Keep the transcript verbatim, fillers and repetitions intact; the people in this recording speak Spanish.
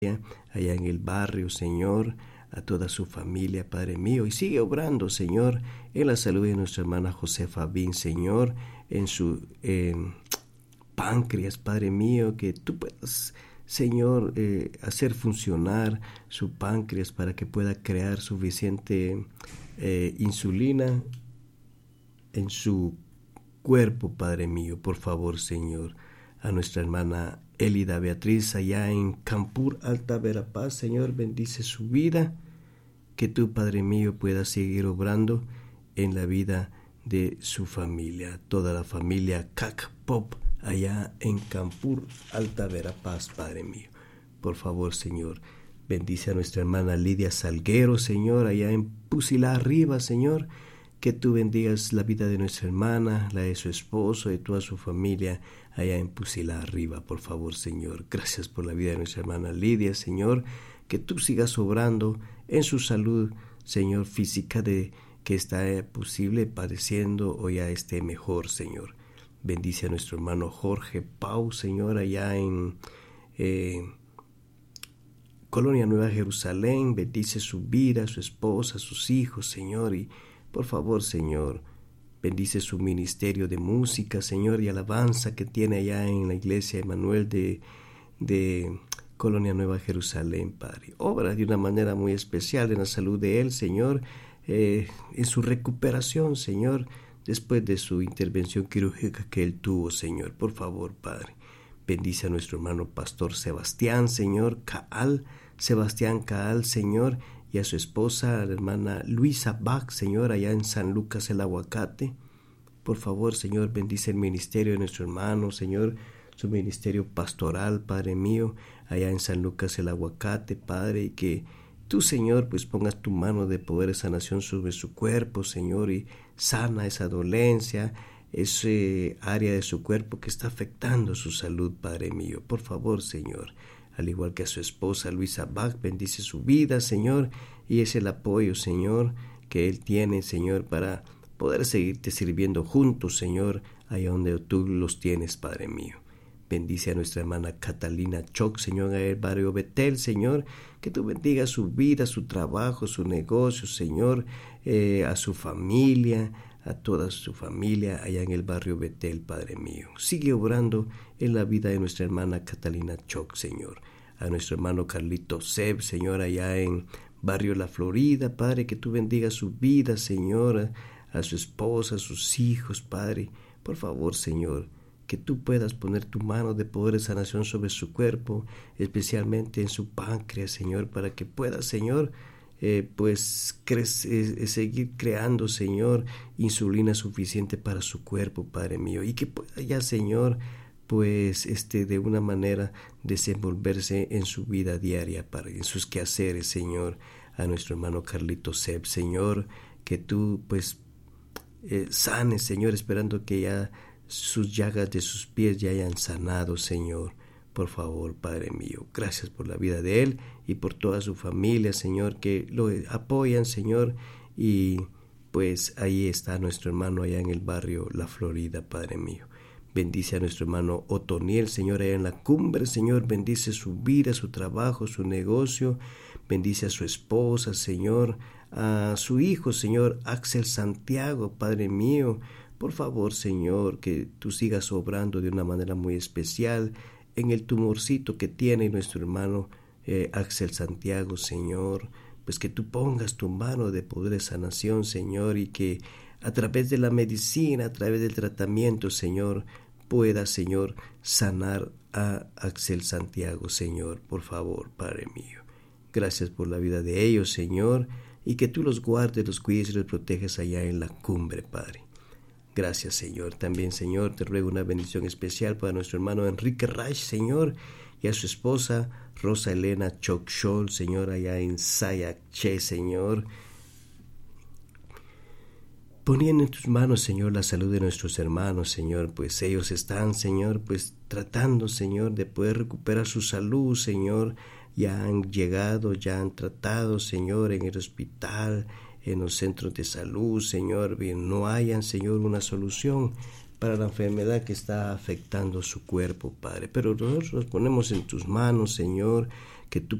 allá en el barrio, Señor, a toda su familia, Padre mío, y sigue obrando, Señor, en la salud de nuestra hermana Josefa Bin, Señor, en su eh, páncreas, Padre mío, que tú puedas, Señor, eh, hacer funcionar su páncreas para que pueda crear suficiente eh, insulina en su cuerpo, Padre mío, por favor, Señor. A nuestra hermana Elida Beatriz allá en Campur, Alta Verapaz, Señor, bendice su vida, que tú, Padre mío, puedas seguir obrando en la vida de su familia, toda la familia Cac Pop allá en Campur, Alta Verapaz, Padre mío. Por favor, Señor, bendice a nuestra hermana Lidia Salguero, Señor, allá en Pusilá arriba, Señor, que tú bendigas la vida de nuestra hermana, la de su esposo, de toda su familia, allá en Pusilá arriba, por favor, Señor. Gracias por la vida de nuestra hermana Lidia, Señor, que tú sigas obrando en su salud, Señor, física, de que está posible padeciendo o ya esté mejor, Señor. Bendice a nuestro hermano Jorge Pau, Señor, allá en eh, Colonia Nueva Jerusalén. Bendice su vida, su esposa, sus hijos, Señor, y por favor, Señor, bendice su ministerio de música, Señor, y alabanza que tiene allá en la iglesia Emanuel de, de Colonia Nueva Jerusalén, Padre. Obra de una manera muy especial en la salud de él, Señor, eh, en su recuperación, Señor, después de su intervención quirúrgica que él tuvo, Señor. Por favor, Padre, bendice a nuestro hermano Pastor Sebastián, Señor, Caal, Sebastián Caal, Señor, y a su esposa, la hermana Luisa Bach, Señor, allá en San Lucas el Aguacate. Por favor, Señor, bendice el ministerio de nuestro hermano, Señor, su ministerio pastoral, Padre mío, allá en San Lucas el Aguacate, Padre, y que tú, Señor, pues pongas tu mano de poder y sanación sobre su cuerpo, Señor, y sana esa dolencia, ese área de su cuerpo que está afectando su salud, Padre mío. Por favor, Señor, al igual que a su esposa Luisa Bach, bendice su vida, Señor, y es el apoyo, Señor, que él tiene, Señor, para poder seguirte sirviendo juntos, Señor, allá donde tú los tienes, Padre mío. Bendice a nuestra hermana Catalina Choc, Señor, en el barrio Betel, Señor, que tú bendigas su vida, su trabajo, su negocio, Señor, eh, a su familia, a toda su familia allá en el barrio Betel, Padre mío. Sigue obrando en la vida de nuestra hermana Catalina Choc, Señor. A nuestro hermano Carlito Seb, Señor, allá en barrio La Florida, Padre, que tú bendigas su vida, Señor, a su esposa, a sus hijos, Padre. Por favor, Señor, que tú puedas poner tu mano de poder y sanación sobre su cuerpo, especialmente en su páncreas, Señor, para que pueda, Señor, Eh, pues crece, eh, seguir creando, Señor, insulina suficiente para su cuerpo, Padre mío, y que pueda ya, Señor, pues este de una manera desenvolverse en su vida diaria, Padre, en sus quehaceres, Señor. A nuestro hermano Carlito Seb, Señor, que tú pues eh, sanes, Señor, esperando que ya sus llagas de sus pies ya hayan sanado, Señor. Por favor, Padre mío, gracias por la vida de él y por toda su familia, Señor, que lo apoyan, Señor, y pues ahí está nuestro hermano allá en el barrio La Florida, Padre mío. Bendice a nuestro hermano Otoniel, Señor, allá en la cumbre, Señor, bendice su vida, su trabajo, su negocio, bendice a su esposa, Señor, a su hijo, Señor, Axel Santiago, Padre mío. Por favor, Señor, que tú sigas obrando de una manera muy especial en el tumorcito que tiene nuestro hermano eh, Axel Santiago, Señor, pues que tú pongas tu mano de poder de sanación, Señor, y que a través de la medicina, a través del tratamiento, Señor, pueda, Señor, sanar a Axel Santiago, Señor, por favor, Padre mío. Gracias por la vida de ellos, Señor, y que tú los guardes, los cuides y los proteges allá en la cumbre, Padre. Gracias, Señor. También, Señor, te ruego una bendición especial para nuestro hermano Enrique Reich, Señor, y a su esposa Rosa Elena Chokshol, Señor, allá en Sayakche, Señor. Poniendo en tus manos, Señor, la salud de nuestros hermanos, Señor, pues ellos están, Señor, pues tratando, Señor, de poder recuperar su salud, Señor. Ya han llegado, ya han tratado, Señor, en el hospital, en los centros de salud, Señor, bien, no hayan, Señor, una solución para la enfermedad que está afectando su cuerpo, Padre. Pero nosotros nos ponemos en tus manos, Señor, que tú